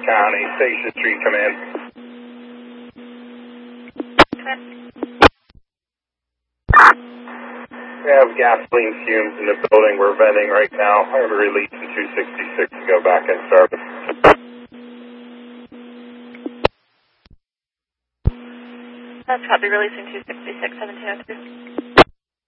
County, Station Street, come in. We have gasoline fumes in the building. We're venting right now. I have a release in 266 to go back in service. That's copy, releasing 266, 1702.